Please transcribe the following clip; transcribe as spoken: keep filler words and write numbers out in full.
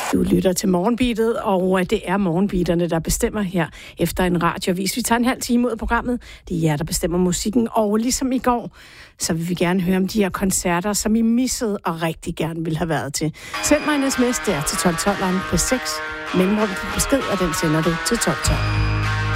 Du lytter til Morgenbeatet, og det er Morgenbeaterne, der bestemmer her efter en radioavis. Vi tager en halv time ud af programmet. Det er jer, der bestemmer musikken. Og ligesom i går, så vil vi gerne høre om de her koncerter, som I missede og rigtig gerne ville have været til. Send mig en sms der til tolv tolv på seks. Mellemrum din besked, og den sender du til tolv tolv.